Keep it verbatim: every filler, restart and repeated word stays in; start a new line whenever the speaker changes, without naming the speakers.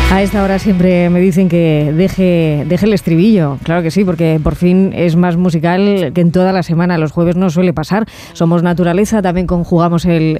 A esta hora siempre me dicen que deje, deje el estribillo. Claro que sí, porque por fin es más musical que en toda la semana. Los jueves no suele pasar. Somos naturaleza, también conjugamos el